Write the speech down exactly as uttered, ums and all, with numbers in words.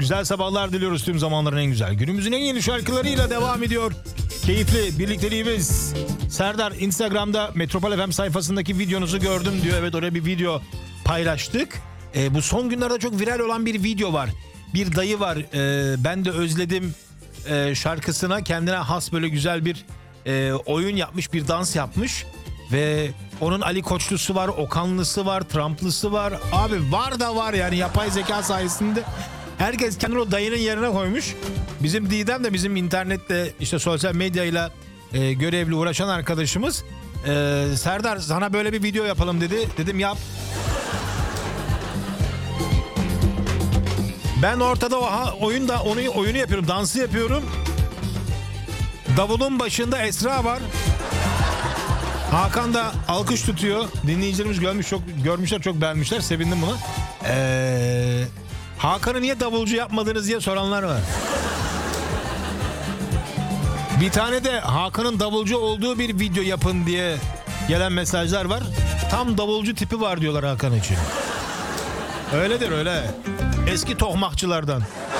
Güzel sabahlar diliyoruz, tüm zamanların en güzel. Günümüzün en yeni şarkılarıyla devam ediyor. Keyifli birlikteliğimiz. Serdar, Instagram'da Metropol F M sayfasındaki videonuzu gördüm diyor. Evet, oraya bir video paylaştık. Ee, bu son günlerde çok viral olan bir video var. Bir dayı var. Ee, ben de özledim e, şarkısına kendine has böyle güzel bir e, oyun yapmış, bir dans yapmış. Ve onun Ali Koçlusu var, Okanlısı var, Trumplısı var. Abi var da var yani, yapay zeka sayesinde. Herkes kendini o dayının yerine koymuş. Bizim Didem de bizim internette işte sosyal medyayla e, görevli uğraşan arkadaşımız. E, Serdar, sana böyle bir video yapalım dedi. Dedim yap. Ben ortada o ha, oyunda onu oyunu yapıyorum, dansı yapıyorum. Davulun başında Esra var. Hakan da alkış tutuyor. Dinleyicilerimiz görmüş, çok görmüşler, çok beğenmişler. Sevindim buna. Eee Hakan'ı niye davulcu yapmadınız diye soranlar var. Bir tane de Hakan'ın davulcu olduğu bir video yapın diye gelen mesajlar var. Tam davulcu tipi var diyorlar Hakan için. Öyledir öyle. Eski tohmakçılardan.